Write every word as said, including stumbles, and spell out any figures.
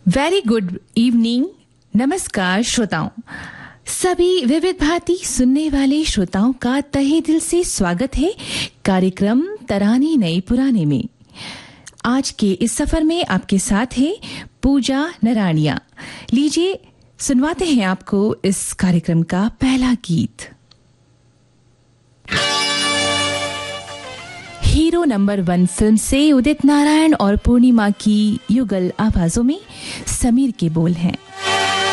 Very good evening. नमस्कार श्रोताओं, सभी विविध भारती सुनने वाले श्रोताओं का तहे दिल से स्वागत है कार्यक्रम तराने नए पुराने में। आज के इस सफर में आपके साथ है पूजा नराणिया। लीजिए सुनवाते हैं आपको इस कार्यक्रम का पहला गीत। हीरो नंबर वन फिल्म से उदित नारायण और पूर्णिमा की युगल आवाजों में समीर के बोल हैं।